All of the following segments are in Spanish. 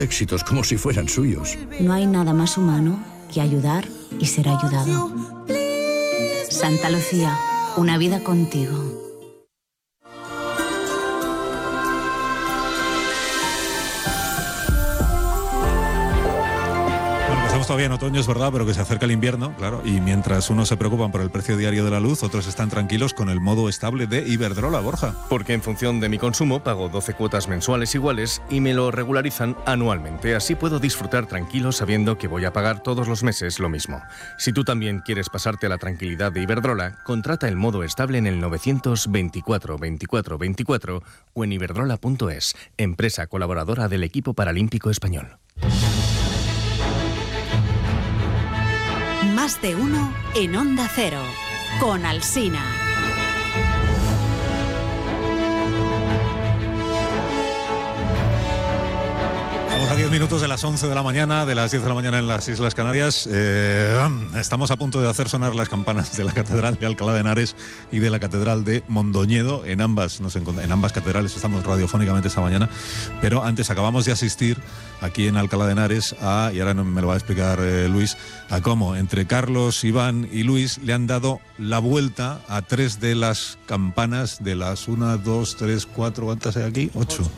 éxitos como si fueran suyos. No hay nada más humano que ayudar y ser ayudado. Santa Lucía, una vida contigo. Todavía en otoño, es verdad, pero que se acerca el invierno, claro, y mientras unos se preocupan por el precio diario de la luz, otros están tranquilos con el modo estable de Iberdrola, Borja. Porque en función de mi consumo pago 12 cuotas mensuales iguales y me lo regularizan anualmente. Así puedo disfrutar tranquilo sabiendo que voy a pagar todos los meses lo mismo. Si tú también quieres pasarte a la tranquilidad de Iberdrola, contrata el modo estable en el 924 24 24 o en iberdrola.es, empresa colaboradora del equipo paralímpico español. Más de uno en Onda Cero, con Alsina. Estamos a 10 minutos de las 11 de la mañana, de las 10 de la mañana en las Islas Canarias. Estamos a punto de hacer sonar las campanas de la Catedral de Alcalá de Henares y de la Catedral de Mondoñedo. En ambas catedrales estamos radiofónicamente esta mañana, pero antes acabamos de asistir aquí en Alcalá de Henares y ahora me lo va a explicar Luis, a cómo entre Carlos, Iván y Luis le han dado la vuelta a 3 de las campanas de las 1, 2, 3, 4, ¿cuántas hay aquí?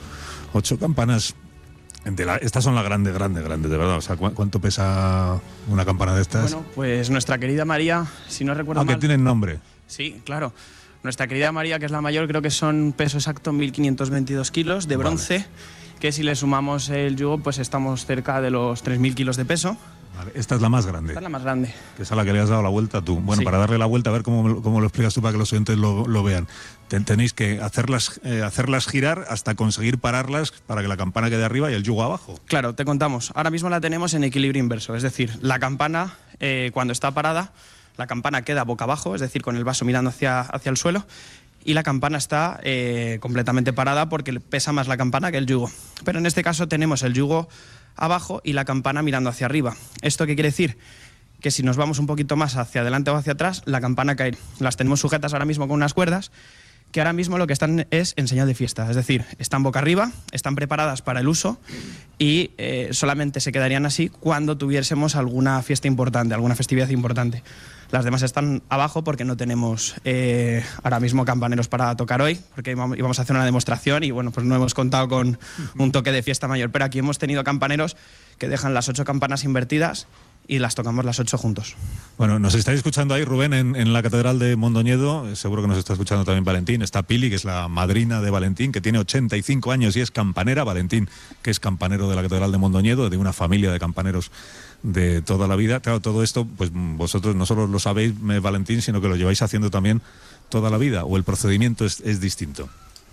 8 campanas. Estas son las grandes, de verdad. O sea, ¿cuánto pesa una campana de estas? Bueno, pues nuestra querida María, si no recuerdo mal... Aunque tienen nombre. Sí, claro. Nuestra querida María, que es la mayor, creo que son peso exacto 1.522 kilos de bronce, vale. Que si le sumamos el yugo, pues estamos cerca de los 3.000 kilos de peso. Vale, esta es la más grande. Esta es la más grande. Que es a la que le has dado la vuelta tú. Bueno, sí. Para darle la vuelta, a ver cómo lo explicas tú para que los oyentes lo vean. Tenéis que hacerlas girar hasta conseguir pararlas para que la campana quede arriba y el yugo abajo. Claro, te contamos. Ahora mismo la tenemos en equilibrio inverso. Es decir, la campana, cuando está parada, la campana queda boca abajo, es decir, con el vaso mirando hacia el suelo. Y la campana está completamente parada porque pesa más la campana que el yugo. Pero en este caso tenemos el yugo abajo y la campana mirando hacia arriba. ¿Esto qué quiere decir? Que si nos vamos un poquito más hacia adelante o hacia atrás, la campana cae. Las tenemos sujetas ahora mismo con unas cuerdas que ahora mismo lo que están es en señal de fiesta. Es decir, están boca arriba, están preparadas para el uso y solamente se quedarían así cuando tuviésemos alguna fiesta importante, alguna festividad importante. Las demás están abajo porque no tenemos ahora mismo campaneros para tocar hoy, porque íbamos a hacer una demostración y bueno, pues no hemos contado con un toque de fiesta mayor. Pero aquí hemos tenido campaneros que dejan las 8 campanas invertidas y las tocamos las 8 juntos. Bueno, nos estáis escuchando ahí, Rubén, en la Catedral de Mondoñedo. Seguro que nos está escuchando también Valentín. Está Pili, que es la madrina de Valentín, que tiene 85 años y es campanera. Valentín, que es campanero de la Catedral de Mondoñedo, de una familia de campaneros de toda la vida. Claro, todo esto, pues vosotros no solo lo sabéis, Valentín, sino que lo lleváis haciendo también toda la vida, o el procedimiento es distinto.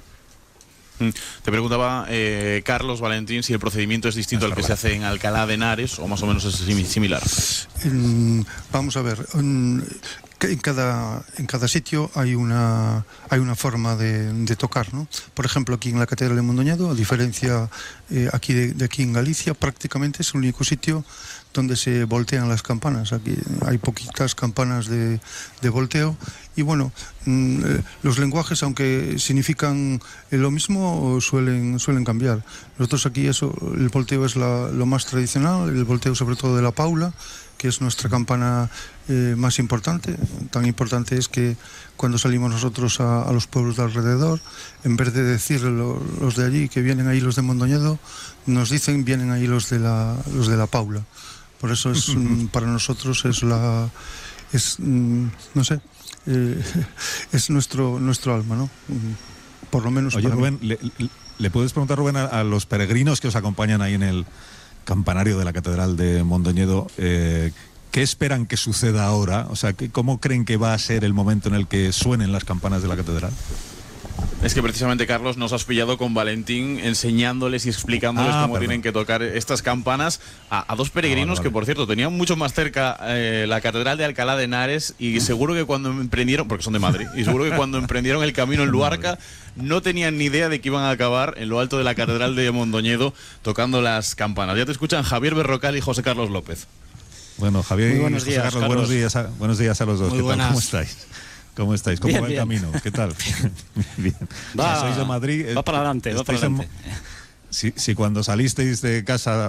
Te preguntaba, Carlos, Valentín, si el procedimiento es distinto al que se hace en Alcalá de Henares o más o menos es similar. Vamos a ver, en cada sitio hay una forma de tocar, ¿no? Por ejemplo, aquí en la Catedral de Mondoñedo, a diferencia aquí de aquí en Galicia, prácticamente es el único sitio donde se voltean las campanas. Aquí hay poquitas campanas de volteo y bueno, los lenguajes, aunque significan lo mismo, suelen cambiar. Nosotros aquí el volteo es lo más tradicional, el volteo sobre todo de la Paula, que es nuestra campana más importante. Tan importante es que cuando salimos nosotros a los pueblos de alrededor, en vez de decir los de allí que vienen ahí los de Mondoñedo, nos dicen vienen ahí los de la Paula. Por eso es para nosotros no sé, es nuestro alma, ¿no? Por lo menos. Oye, Rubén, ¿le puedes preguntar, Rubén, a los peregrinos que os acompañan ahí en el campanario de la Catedral de Mondoñedo, qué esperan que suceda ahora? O sea, ¿cómo creen que va a ser el momento en el que suenen las campanas de la catedral? Es que precisamente, Carlos, nos has pillado con Valentín enseñándoles y explicándoles cómo tienen que tocar estas campanas a dos peregrinos vale. Que, por cierto, tenían mucho más cerca la Catedral de Alcalá de Henares y seguro que cuando emprendieron, porque son de Madrid, y seguro que cuando emprendieron el camino en Luarca no tenían ni idea de que iban a acabar en lo alto de la Catedral de Mondoñedo tocando las campanas. Ya te escuchan Javier Berrocal y José Carlos López. Bueno, Javier y José Carlos, buenos días a los dos. Muy ¿Qué buenas. tal? ¿Cómo estáis? ¿Cómo estáis? ¿Cómo Bien, va el bien. camino? ¿Qué tal? Bien. Va, sois de Madrid. va para adelante, va para adelante. Si cuando salisteis de casa